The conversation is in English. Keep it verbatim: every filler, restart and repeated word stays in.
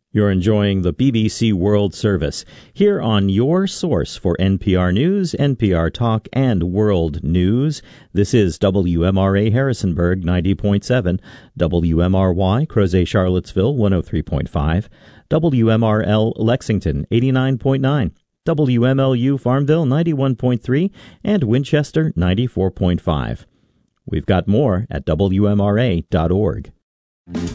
You're enjoying the B B C World Service here on your source for N P R News, N P R Talk, and World News. This is W M R A Harrisonburg ninety point seven, W M R Y Crozet Charlottesville one oh three point five, W M R L Lexington eighty-nine point nine, W M L U Farmville ninety-one point three, and Winchester ninety-four point five. We've got more at W M R A dot org.